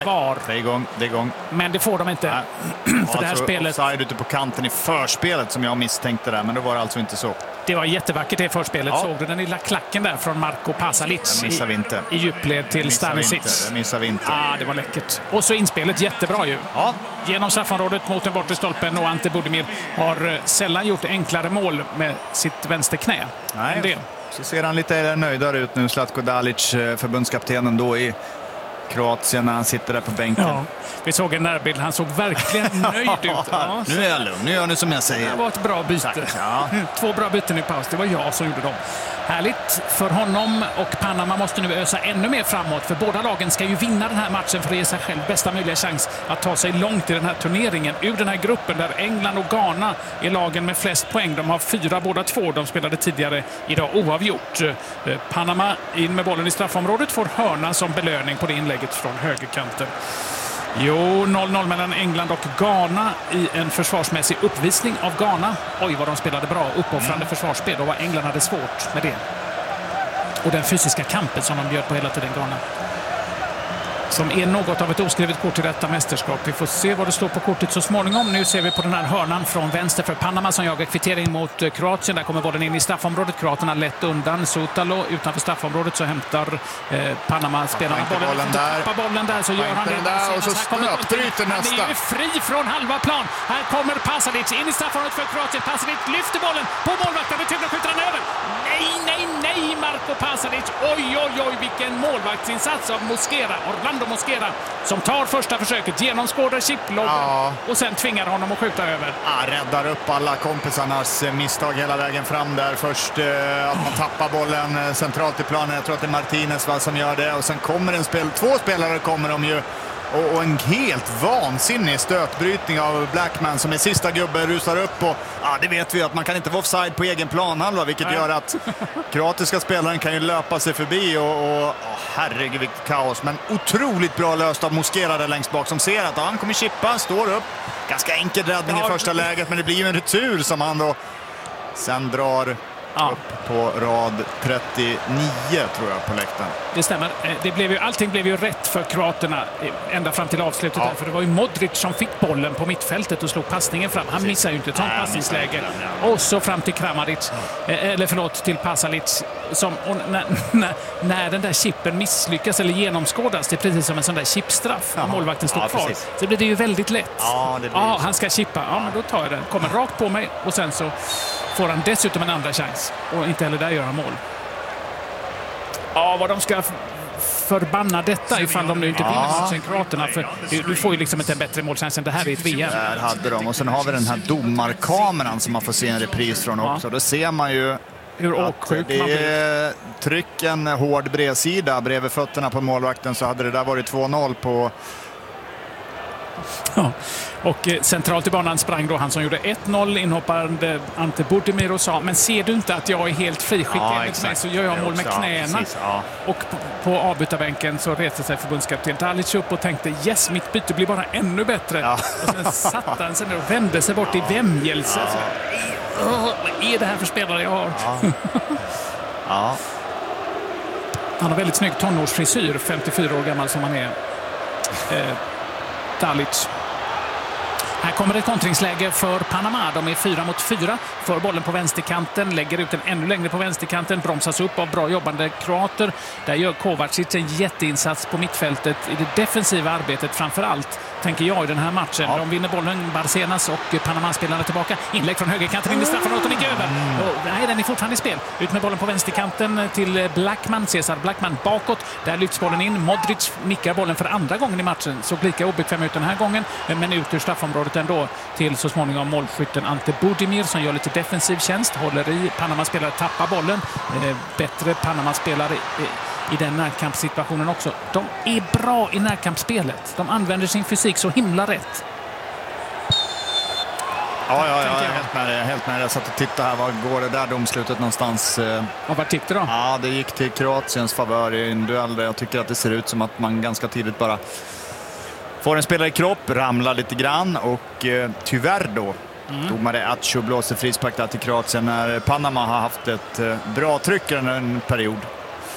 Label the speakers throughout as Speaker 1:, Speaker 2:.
Speaker 1: var.
Speaker 2: Det är igång.
Speaker 1: Men det får de inte. För det här spelet.
Speaker 2: Offside ute på kanten i förspelet som jag misstänkte där, men då var det alltså inte så.
Speaker 1: Det var jättevackert det förspelet. Såg du den lilla klacken där från Marko Pasalic i djupled till Stanisic?
Speaker 2: Det missar vi inte.
Speaker 1: Det var läckert. Och så inspelet jättebra ju.
Speaker 2: Ja.
Speaker 1: Genom straffområdet mot den bortre stolpen, och Ante Budimir har sällan gjort enklare mål med sitt vänsterknä.
Speaker 2: Nej, så ser han lite nöjdare ut nu, Zlatko Dalic, förbundskaptenen då i Kroatien, när han sitter där på bänken.
Speaker 1: Ja, vi såg en närbild. Han såg verkligen nöjd ut. Ja,
Speaker 2: nu är jag lugn. Nu gör ni som jag säger.
Speaker 1: Det var ett bra byte.
Speaker 2: Ja.
Speaker 1: 2 bra byten i paus. Det var jag som gjorde dem. Härligt för honom, och Panama måste nu ösa ännu mer framåt, för båda lagen ska ju vinna den här matchen för att ge sig själv bästa möjliga chans att ta sig långt i den här turneringen. Ur den här gruppen där England och Ghana är lagen med flest poäng. De har 4 båda två. De spelade tidigare idag oavgjort. Panama in med bollen i straffområdet, får hörna som belöning på det inlägget från högerkanten. 0-0 mellan England och Ghana i en försvarsmässig uppvisning av Ghana. Oj, vad de spelade bra, uppoffrande försvarsspel, och vad England hade svårt med det. Och den fysiska kampen som de bjöd på hela tiden, Ghana. Som är något av ett oskrivet kort i detta mästerskap. Vi får se vad det står på kortet så småningom. Nu ser vi på den här hörnan från vänster för Panama som jagar kvittering mot Kroatien. Där kommer bollen in i straffområdet. Kroaterna lätt undan. Sotalo utanför straffområdet, så hämtar Panama spelarna bollen. Tappar bollen där, så gör han det.
Speaker 2: Där, och så stötbryter nästa.
Speaker 1: Han är ju fri från halva plan. Här kommer Pasalic in i straffområdet för Kroatien. Pasalic lyfter bollen på målvakten. Det tycker skjuter han över. Nej, Marko Pasalic. Oj, vilken målvaktsinsats av Orlando Mosquera, som tar första försöket, genomskådar chiplobb och sen tvingar honom att skjuta över.
Speaker 2: Räddar upp alla kompisarnas misstag hela vägen fram där. Först att man tappar bollen centralt i planen. Jag tror att det är Martinez som gör det. Och sen kommer två spelare kommer de ju. Och en helt vansinnig stötbrytning av Blackman som är sista gubben, rusar upp. Och det vet vi att man kan inte vara offside på egen planhalva, vilket gör att kroatiska spelaren kan ju löpa sig förbi. Herregud, vilket kaos. Men otroligt bra löst av Mosquera där längst bak, som ser att han kommer chippa, står upp. Ganska enkel räddning i första läget, men det blir ju en retur som han då sen drar upp på rad 39, tror jag, på läktaren.
Speaker 1: Det stämmer. Allting blev ju rätt för kroaterna ända fram till avslutet. För det var ju Modric som fick bollen på mittfältet och slog passningen fram. Han missar ju inte ett sånt passningsläge. Och så fram till Kramaric, till Pasalic. När den där chippen misslyckas eller genomskådas, det är precis som en sån där chipstraff. Målvakten står kvar. Precis. Så blir det ju väldigt lätt. Han ska chippa. Men då tar jag den. Kommer rakt på mig, och sen så får han dessutom en andra chans. Och inte heller där gör han mål. Vad de ska förbanna detta ifall de nu inte vinner matchen, kroaterna. För du får ju liksom inte en bättre målchans än det här i ett VM.
Speaker 2: Där hade de. Och sen har vi den här domarkameran som man får se en repris från också. Då ser man ju
Speaker 1: hur åksjuk
Speaker 2: man blir. Tryck en hård bredsida bredvid fötterna på målvakten, så hade det där varit 2-0 på...
Speaker 1: Och centralt i banan sprang då han som gjorde 1-0, inhoppande Ante Budimir, och sa: men ser du inte att jag är helt friskicklig? Så gör jag mål med knäna. Och på avbytarbänken så reste sig förbundskapten Dalic upp och tänkte: yes, mitt byte blir bara ännu bättre. Och sen satt han sig ner och vände sig bort i vämjelse. Vad är det här för spelare jag har? Han har väldigt snygg tonårsfrisyr, 54 år gammal som han är. Dalic. Här kommer ett kontringsläge för Panama. De är 4 mot 4. För bollen på vänsterkanten. Lägger ut den ännu längre på vänsterkanten. Bromsas upp av bra jobbande kroater. Där gör Kovacic en jätteinsats på mittfältet i det defensiva arbetet framför allt, tänker jag, i den här matchen. De vinner bollen, Barcenas, och Panama-spelarna tillbaka. Inlägg från högerkanten in i straffområdet och gick över. Nej, den är fortfarande i spel. Ut med bollen på vänsterkanten till Blackman. Cesar Blackman bakåt. Där lyfts bollen in. Modric nickar bollen för andra gången i matchen. Så lika obekväm ut den här gången. Men ut ur straffområdet ändå till så småningom målskytten Ante Budimir, som gör lite defensiv tjänst. Håller i. Panama-spelare tappar bollen. Bättre Panama-spelare i den närkampssituationen också. De är bra i närkampsspelet. De använder sin fysik så himla rätt.
Speaker 2: Jag är helt med. Jag satt och tittade här. Var går det där domslutet någonstans?
Speaker 1: Och vad tyckte du?
Speaker 2: Det gick till Kroatiens favör i en duell där jag tycker att det ser ut som att man ganska tidigt bara får en spelare i kropp, ramlar lite grann, och tyvärr då domare Acho blåser frispark där till Kroatien när Panama har haft ett bra tryck under en period.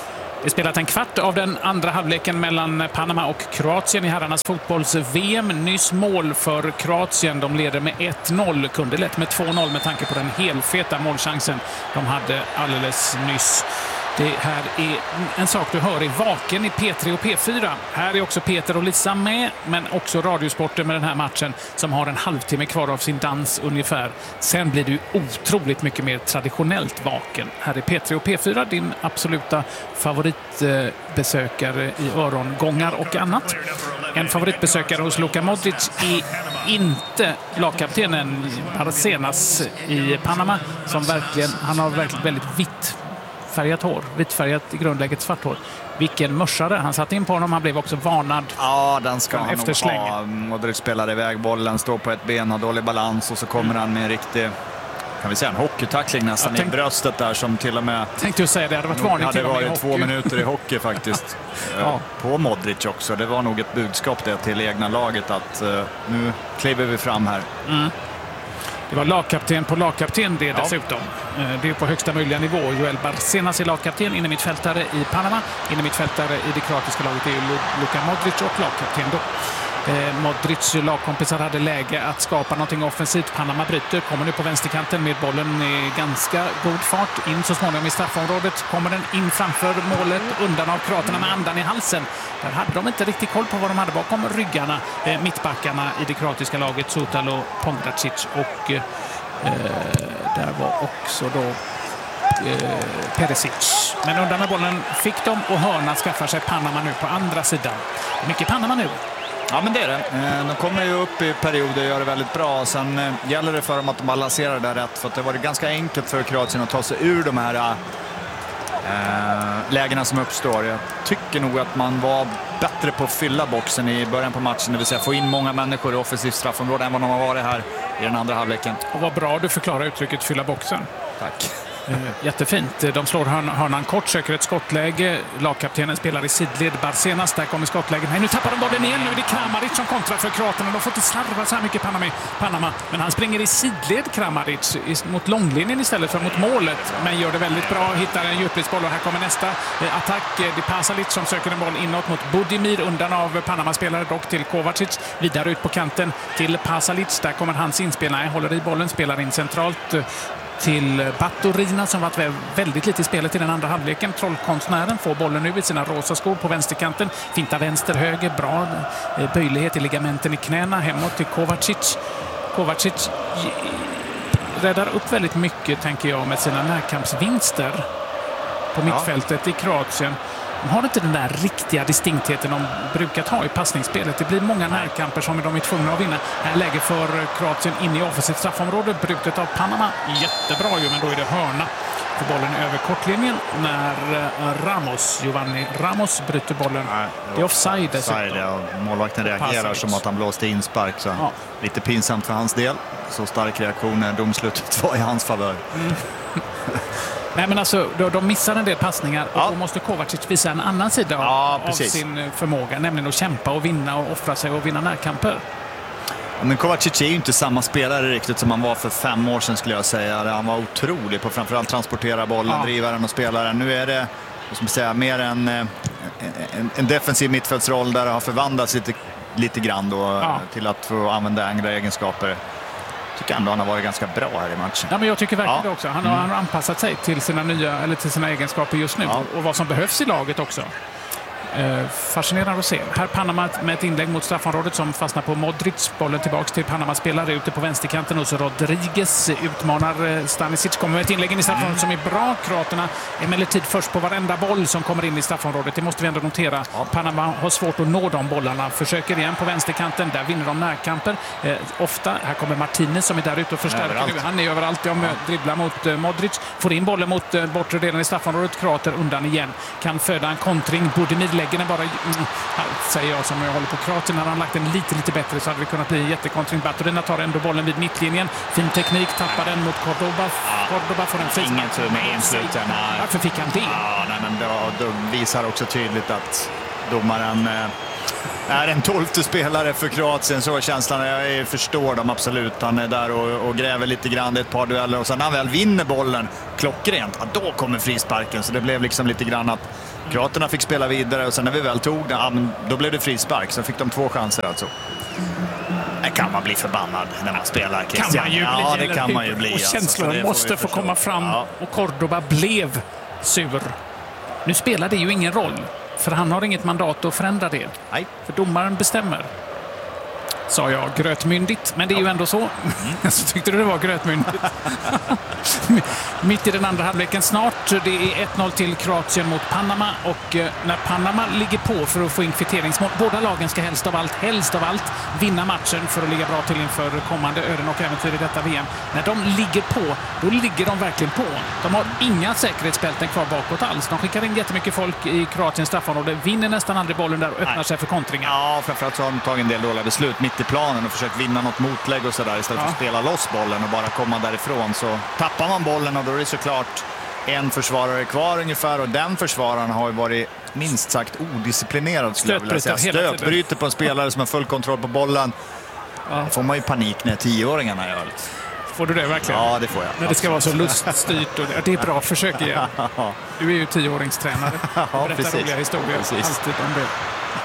Speaker 1: Det spelat en kvart av den andra halvleken mellan Panama och Kroatien i herrarnas fotbolls-VM. Nyss mål för Kroatien. De leder med 1-0. Kunde lätt med 2-0 med tanke på den helfeta målchansen de hade alldeles nyss. Det här är en sak du hör i Vaken i P3 och P4. Här är också Peter och Lisa med, men också Radiosporten med den här matchen som har en halvtimme kvar av sin dans ungefär. Sen blir du otroligt mycket mer traditionellt Vaken. Här är P3 och P4, din absoluta favoritbesökare i örongångar och annat. En favoritbesökare hos Luka Modric är inte lagkaptenen Barcenas i Panama, som verkligen, han har verkligen väldigt vittfärgat hår. Vittfärgat i grundläget svart hår. Vilken mörsare. Han satt in på honom. Han blev också varnad.
Speaker 2: Ja, den ska han nog ha. Modric spelar iväg bollen, står på ett ben, har dålig balans och så kommer han med en riktig, kan vi säga, en hockeytackling nästan i bröstet där som till och med...
Speaker 1: Tänkte du säga det, hade varit varning till och med i hockey.
Speaker 2: 2 minuter i hockey faktiskt. Ja. På Modric också. Det var nog ett budskap det till egna laget att nu kliver vi fram här.
Speaker 1: Mm. Det var lagkapten på lagkapten det dessutom. Det är på högsta möjliga nivå. Joel Barcenas är lagkapten, inne mittfältare i Panama. Inne mittfältare i det kroatiska laget är Luka Modric och lagkapten då. Modric lagkompisar hade läge att skapa någonting offensivt. Panama bryter, kommer nu på vänsterkanten med bollen i ganska god fart. In så småningom i straffområdet. Kommer den in framför målet, undan av kroaterna med andan i halsen. Där hade de inte riktigt koll på vad de hade bakom ryggarna. Mittbackarna i det kroatiska laget, Sutalo, Pongracic och där var också då Perisic. Men undan med bollen fick de och hörna skaffar sig Panama nu på andra sidan. Mycket Panama nu.
Speaker 2: Ja, men det är det. De kommer ju upp i perioder och gör det väldigt bra. Sen gäller det för dem att de balanserar det rätt. För att det var ganska enkelt för Kroatien att ta sig ur de här lägena som uppstår. Jag tycker nog att man var bättre på att fylla boxen i början på matchen. Det vill säga få in många människor i offensivt straffområde än vad de har varit här i den andra halvleken.
Speaker 1: Och vad bra du förklarar uttrycket fylla boxen.
Speaker 2: Tack.
Speaker 1: Jättefint. De slår hörnan kort, söker ett skottläge. Lagkaptenen spelar i sidled. Barcenas, där kommer skottlägen. Nej, nu tappar de bollen igen. Nu är det Kramaric som kontrar för kroaterna. De får inte slarva så här mycket Panama. Men han springer i sidled, Kramaric, mot långlinjen istället för mot målet. Men gör det väldigt bra. Hittar en djupledsboll och här kommer nästa attack. Det är Pasalic som söker en boll inåt mot Budimir undan av Panama-spelare, dock till Kovacic. Vidare ut på kanten till Pasalic. Där kommer hans inspel. Nej, håller i bollen, spelar in centralt till Baturina som varit väldigt lite i spelet i den andra halvleken. Trollkonstnären får bollen nu i sina rosa skor på vänsterkanten. Finta vänster, höger, bra böjlighet i ligamenten i knäna. Hemåt till Kovacic. Kovacic räddar upp väldigt mycket, tänker jag, med sina närkampsvinster på mittfältet i Kroatien. De har inte den där riktiga distinktheten de brukat ha i passningsspelet. Det blir många närkamper som de är tvungna att vinna. Här läge för Kroatien in i offensivt straffområde. Brutet av Panama. Jättebra ju, men då är det hörna för bollen över kortlinjen när Giovanni Ramos bryter bollen. Det är offside dessutom.
Speaker 2: Ja. Målvakten reagerar som att han blåste inspark. Så lite pinsamt för hans del. Så stark reaktion när domslutet var i hans favör.
Speaker 1: Nej, men alltså, de missar en del passningar och då måste Kovacic visa en annan sida av sin förmåga, nämligen att kämpa och vinna och offra sig och vinna närkamper.
Speaker 2: Ja, men Kovacic är ju inte samma spelare riktigt som han var för 5 år sedan, skulle jag säga. Han var otrolig på framförallt transportera bollen, driva den och spela den. Nu är det, som säga, mer en defensiv mittfältsroll där det har förvandlats lite grann då, till att få använda andra egenskaper. Tycker ändå han har varit ganska bra här i matchen.
Speaker 1: Ja, men jag tycker verkligen det också. Han har anpassat sig till sina egenskaper just nu och vad som behövs i laget också. Fascinerande att se. Här Panama med ett inlägg mot straffområdet som fastnar på Modric. Bollen tillbaks till Panama-spelare ute på vänsterkanten och så Rodriguez utmanar Stanisic. Kommer med ett inlägg in i straffområdet som är bra. Kroaterna emellertid först på varenda boll som kommer in i straffområdet. Det måste vi ändå notera. Panama har svårt att nå de bollarna. Försöker igen på vänsterkanten. Där vinner de närkamper. Ofta. Här kommer Martinez som är där ute och förstärker nu. Han är överallt. Dribblar mot Modric. Får in bollen mot bortre delen i straffområdet. Kroater undan igen. Kan föda en kontring. Budimir lägger den bara, säger jag som jag håller på Kroatien. När han lagt den lite bättre så hade det kunnat bli en jättekontring. Baturina tar ändå bollen vid mittlinjen. Fin teknik, tappar den mot Cordoba. Cordoba får en frispark med sig. Varför fick han det?
Speaker 2: Ja, nej, men då visar också tydligt att domaren är en 12:e spelare för Kroatien, så är känslan. Jag förstår dem absolut. Han är där och gräver lite grann i ett par dueller och sen när han väl vinner bollen klockrent, då kommer frisparken. Så det blev liksom lite grann att Kroaterna fick spela vidare och sen när vi väl tog den, då blev det frispark. Så fick de 2 chanser alltså. Kan man bli förbannad när man spelar, Christian?
Speaker 1: Det kan man ju bli. Och känslorna måste få komma fram. Ja. Och Cordoba blev sur. Nu spelar det ju ingen roll. För han har inget mandat att förändra det.
Speaker 2: Nej.
Speaker 1: För domaren bestämmer. Sa jag grötmyndigt, men det är ju ändå så. Så tyckte du det var grötmyndigt. Mitt i den andra halvleken snart. Det är 1-0 till Kroatien mot Panama. Och när Panama ligger på för att få in kvitteringsmål. Båda lagen ska helst av allt vinna matchen för att ligga bra till inför kommande öden och äventyr i detta VM. När de ligger på, då ligger de verkligen på. De har inga säkerhetsbälten kvar bakåt alls. De skickar in jättemycket folk i Kroatiens straffområde. Vinner nästan aldrig bollen där och öppnar sig för kontringar.
Speaker 2: Ja, framförallt så har de tagit en del dåliga beslut mitt i planen och försökt vinna något motlägg och sådär istället för att spela loss bollen och bara komma därifrån. Så tappar man bollen och då är det såklart en försvarare kvar ungefär och den försvararen har ju varit minst sagt odisciplinerad skulle jag vilja säga. Stötbryter på en spelare som har full kontroll på bollen. Då får man ju panik när 10-åringarna gör.
Speaker 1: Får du det verkligen?
Speaker 2: Ja, det får jag.
Speaker 1: När det ska vara så luststyrt. Och det är bra försök igen. Du är ju 10-åringstränare.
Speaker 2: Ja,
Speaker 1: berättar roliga historier.
Speaker 2: Precis.
Speaker 1: Alltid om det.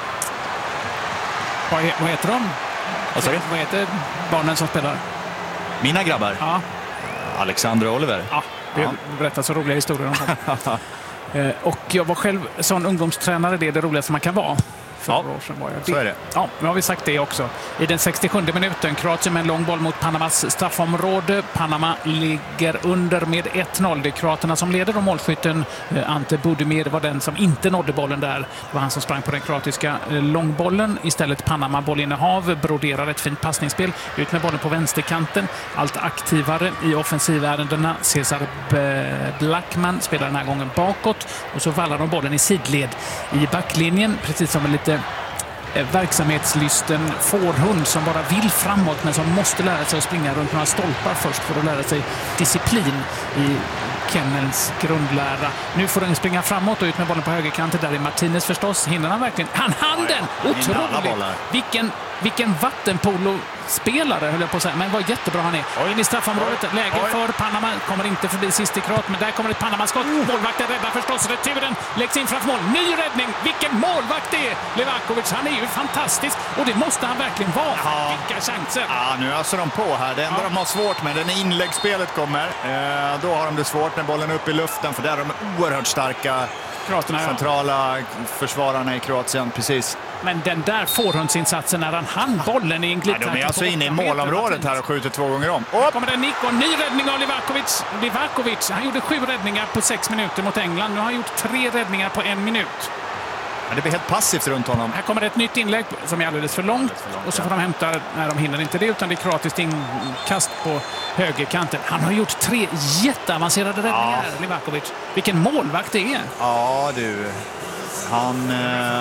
Speaker 1: Vad heter de? Vad heter barnen som spelar?
Speaker 2: Mina grabbar?
Speaker 1: Ja.
Speaker 2: Alexander och Oliver.
Speaker 1: Ja, det berättar så roliga historier om dem. Och jag var själv sån ungdomstränare, det är det roligaste man kan vara. Förra år sedan var jag det.
Speaker 2: Så är det.
Speaker 1: Ja, nu har vi sagt det också. I den 67 minuten, Kroatien med en lång boll mot Panamas straffområde. Panama ligger under med 1-0. Det är kroaterna som leder och målskytten Ante Budimir var den som inte nådde bollen där. Det var han som sprang på den kroatiska långbollen. Istället Panama bollinnehav, broderar ett fint passningsspel. Ut med bollen på vänsterkanten. Allt aktivare i offensivärendena. Cesar Blackman spelar den här gången bakåt. Och så vallar de bollen i sidled i backlinjen. Precis som en lite verksamhetslysten fårhund som bara vill framåt men som måste lära sig att springa runt några stolpar först för att lära sig disciplin i kennelns grundlära. Nu får den springa framåt och ut med bollen på högerkanten. Där är Martinez förstås. Hinner han verkligen? Han den! Otroligt! Vilken vattenpolo-spelare höll jag på att säga. Men vad jättebra han är. In i straffområdet. Läge för Panama. Kommer inte förbi sist i Kroat. Men där kommer ett Panama-skott. Målvakten räddar förstås. Returen läggs in framför mål. Ny räddning. Vilken målvakt det är! Levakovic, han är ju fantastisk. Och det måste han verkligen vara. Vilka chanser!
Speaker 2: Ja, nu öser de på här. Det enda de har svårt med, när inläggsspelet kommer. Då har de det svårt när bollen är uppe i luften. För där är de oerhört starka centrala försvararna i Kroatien. Precis.
Speaker 1: Men den där förhundsinsatsen när han bollen i en glitt.
Speaker 2: De är alltså inne i målområdet här och skjuter 2 gånger om.
Speaker 1: Här kommer den nick och ny räddning av Livakovic. Han gjorde 7 räddningar på 6 minuter mot England. Nu har han gjort 3 räddningar på 1 minut.
Speaker 2: Men det blir helt passivt runt honom.
Speaker 1: Här kommer ett nytt inlägg som är alldeles för långt. Och så får de hämta, när de hinner inte det, utan det är kroatiskt inkast på högerkanten. Han har gjort 3 jätteavancerade räddningar, Livakovic. Vilken målvakt det är.
Speaker 2: Ja, du. Han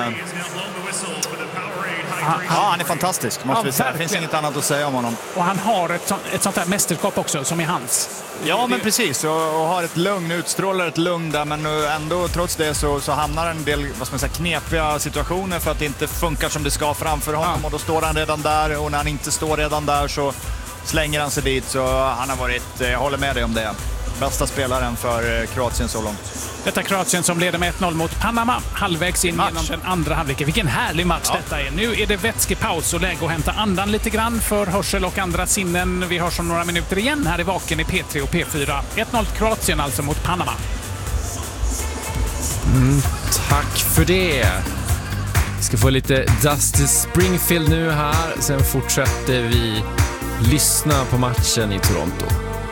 Speaker 2: är fantastisk, måste vi säga. Det finns inget annat att säga om honom.
Speaker 1: Och han har ett sånt här mästerskap också, som är hans.
Speaker 2: Ja, men precis. Och har ett lugn, utstrålar ett lugn där. Men ändå, trots det, så hamnar en del knepiga situationer för att det inte funkar som det ska framför honom. Och då står han redan där. Och när han inte står redan där så slänger han sig dit. Så han har varit, jag håller med dig om det, bästa spelaren för Kroatien så långt.
Speaker 1: Detta Kroatien som leder med 1-0 mot Panama. Halvvägs in genom den andra halvleken. Vilken härlig match detta är. Nu är det vätskepaus och läge att hämta andan lite grann för hörsel och andra sinnen. Vi hörs om några minuter igen här i Vaken i P3 och P4. 1-0 Kroatien alltså mot Panama.
Speaker 3: Tack för det. Vi ska få lite Dusty Springfield nu här. Sen fortsätter vi lyssna på matchen i Toronto.